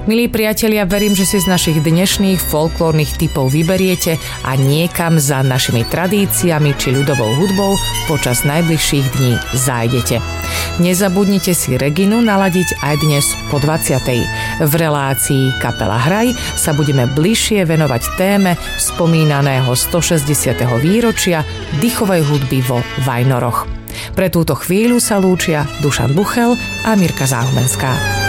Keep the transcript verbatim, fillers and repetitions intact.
Milí priatelia, verím, že si z našich dnešných folklórnych tipov vyberiete a niekam za našimi tradíciami či ľudovou hudbou počas najbližších dní zájdete. Nezabudnite si Reginu naladiť aj dnes po dvadsiatej. V relácii Kapela Hraj sa budeme bližšie venovať téme spomínaného stošesťdesiateho výročia dychovej hudby vo Vajnoroch. Pre túto chvíľu sa lúčia Dušan Buchel a Mirka Záhumenská.